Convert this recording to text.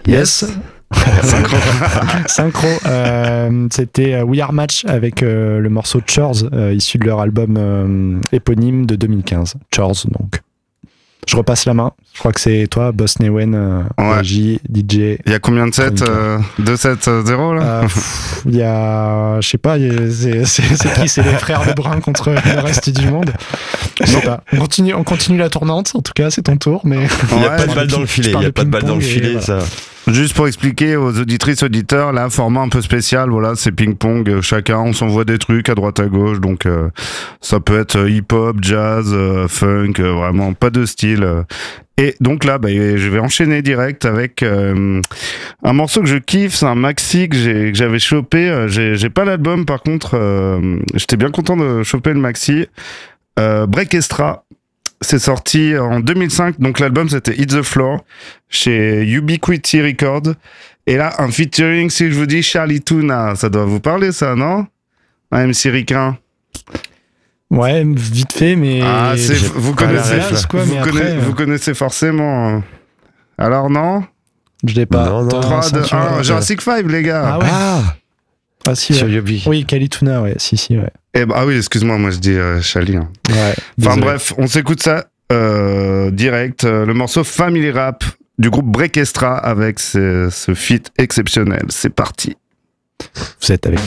Yes. Synchro. C'était We Are Match avec le morceau Chores, issu de leur album éponyme de 2015. Chores, donc. Je repasse la main. Je crois que c'est toi, Boss Newen, J, DJ. Il y a combien de sets 2-7-0 là Il y a. Je sais pas, c'est qui? C'est les frères Lebrun contre le reste du monde. Je sais pas. On continue la tournante, en tout cas, c'est ton tour. Mais... Il n'y a pas de balle dans le filet. Il n'y a pas de balle dans le filet, ça. Juste pour expliquer aux auditrices, auditeurs, là, format un peu spécial, voilà, c'est ping-pong, chacun, on s'envoie des trucs à droite à gauche, donc ça peut être hip-hop, jazz, funk, vraiment pas de style. Et donc là, je vais enchaîner direct avec un morceau que je kiffe, c'est un maxi que j'avais chopé, j'ai pas l'album, par contre, j'étais bien content de choper le maxi, Breakestra. C'est sorti en 2005, donc l'album c'était Hit the Floor chez Ubiquity Records. Et là, un featuring, si je vous dis Charlie Tuna, ça doit vous parler ça, non? Un MC ricain. Ouais, vite fait, mais... Ah, vous connaissez, vous connaissez forcément. Alors non? Je l'ai pas. Non, 3, 2, 1, Jurassic 5, les gars. Ah ouais. Ah si, sur ouais. Yubi. Oui, Kalituna, ouais. Si, ouais. Ah oui, excuse-moi, moi je dis Charlie. Hein. Ouais. Enfin bref, on s'écoute ça direct. Le morceau Family Rap du groupe Breakestra avec ce feat exceptionnel. C'est parti. Vous êtes avec